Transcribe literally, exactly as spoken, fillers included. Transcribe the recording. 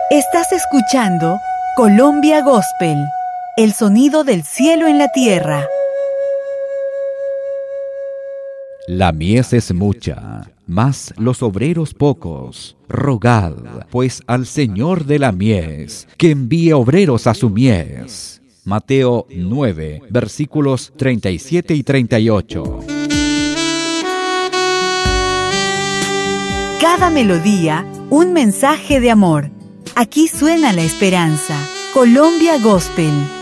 Estás escuchando Colombia Gospel, el sonido del cielo en la tierra. La mies es mucha, mas los obreros pocos. Rogad, pues, al Señor de la mies, que envíe obreros a su mies. Mateo nueve, versículos treinta y siete y treinta y ocho. Cada melodía, un mensaje de amor. Aquí suena la esperanza. Colombia Gospel.